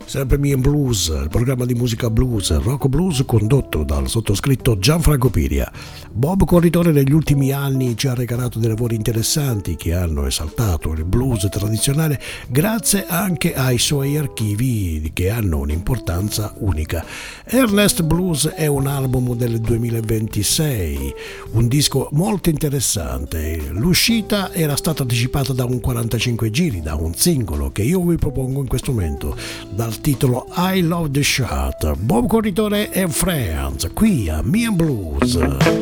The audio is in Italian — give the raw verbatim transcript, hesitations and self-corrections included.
Sempre Me and Blues, il programma di musica blues, rock blues condotto dal sottoscritto Gianfranco Piria. Bob Corritore negli ultimi anni ci ha regalato dei lavori interessanti che hanno esaltato il blues tradizionale grazie anche ai suoi archivi che hanno un'importanza unica. Ernest Blues è un album del duemilaventisei, un disco molto interessante. L'uscita era stata anticipata da un quarantacinque giri, da un singolo che io vi propongo in questo momento, dal titolo I Love the Shot. Bob Corritore e Friends qui a Me and Blues.